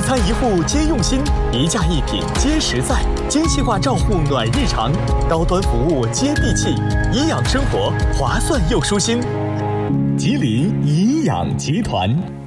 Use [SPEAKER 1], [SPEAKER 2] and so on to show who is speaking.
[SPEAKER 1] 餐一户皆用心，一价一品皆实在，精细化照护暖日常，高端服务接地气，营养生活划算又舒心。吉林营养集团。